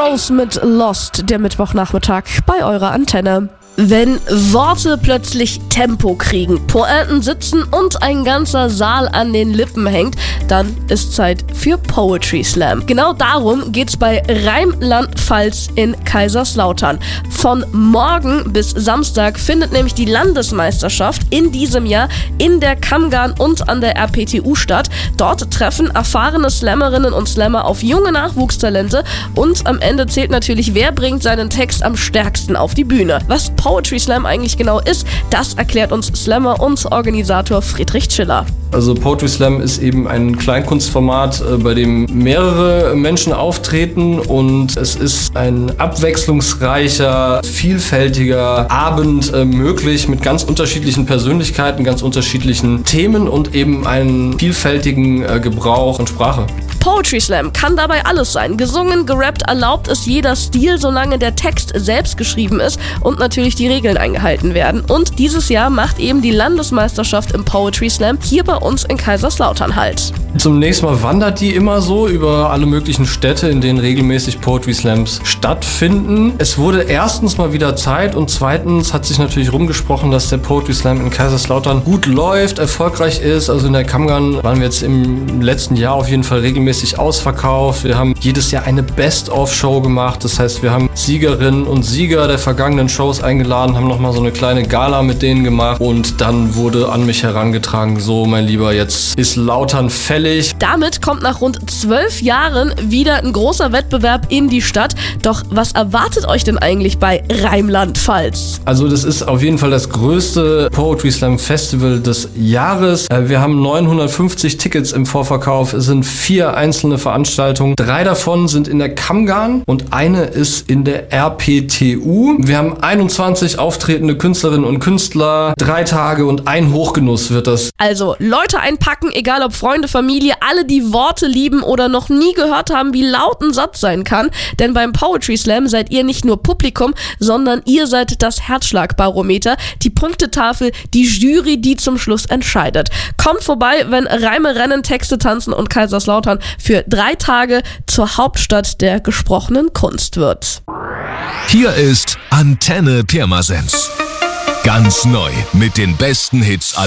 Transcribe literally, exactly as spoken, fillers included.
House mit Lost, der Mittwochnachmittag bei eurer Antenne. Wenn Worte plötzlich Tempo kriegen, Pointen sitzen und ein ganzer Saal an den Lippen hängt, dann ist Zeit für Poetry Slam. Genau darum geht's bei Rheinland-Pfalz in Kaiserslautern. Von morgen bis Samstag findet nämlich die Landesmeisterschaft in diesem Jahr in der Kammgarn und an der R P T U statt. Dort treffen erfahrene Slammerinnen und Slammer auf junge Nachwuchstalente und am Ende zählt natürlich, wer bringt seinen Text am stärksten auf die Bühne. Was Poetry Slam eigentlich genau ist, das erklärt uns Slammer und Organisator Friedrich Schiller. Also Poetry Slam ist eben ein Kleinkunstformat, bei dem mehrere Menschen auftreten und es ist ein abwechslungsreicher, vielfältiger Abend äh, möglich mit ganz unterschiedlichen Persönlichkeiten, ganz unterschiedlichen Themen und eben einen vielfältigen äh, Gebrauch von Sprache. Poetry Slam kann dabei alles sein. Gesungen, gerappt, erlaubt es jeder Stil, solange der Text selbst geschrieben ist und natürlich die Regeln eingehalten werden. Und dieses Jahr macht eben die Landesmeisterschaft im Poetry Slam hier bei uns in Kaiserslautern halt. Zum nächsten Mal wandert die immer so über alle möglichen Städte, in denen regelmäßig Poetry Slams stattfinden. Es wurde erstens mal wieder Zeit und zweitens hat sich natürlich rumgesprochen, dass der Poetry Slam in Kaiserslautern gut läuft, erfolgreich ist. Also in der Kammgarn waren wir jetzt im letzten Jahr auf jeden Fall regelmäßig ausverkauft. Wir haben jedes Jahr eine Best-of-Show gemacht. Das heißt, wir haben Siegerinnen und Sieger der vergangenen Shows eingeladen, haben nochmal so eine kleine Gala mit denen gemacht und dann wurde an mich herangetragen, so mein Lieber, jetzt ist Lautern fällig. Damit kommt nach rund zwölf Jahren wieder ein großer Wettbewerb in die Stadt. Doch was erwartet euch denn eigentlich bei Rheinland-Pfalz? Also das ist auf jeden Fall das größte Poetry Slam Festival des Jahres. Wir haben neunhundertfünfzig Tickets im Vorverkauf. Es sind vier einzelne Veranstaltungen. Drei davon sind in der Kammgarn und eine ist in der R P T U. Wir haben einundzwanzig auftretende Künstlerinnen und Künstler. Drei Tage und ein Hochgenuss wird das. Also Leute einpacken, egal ob Freunde, Familie, alle, die Worte lieben oder noch nie gehört haben, wie laut ein Satz sein kann. Denn beim Poetry Slam seid ihr nicht nur Publikum, sondern ihr seid das Herzschlagbarometer, die Punktetafel, die Jury, die zum Schluss entscheidet. Kommt vorbei, wenn Reime rennen, Texte tanzen und Kaiserslautern für drei Tage zur Hauptstadt der gesprochenen Kunst wird. Hier ist Antenne Pirmasens. Ganz neu mit den besten Hits aller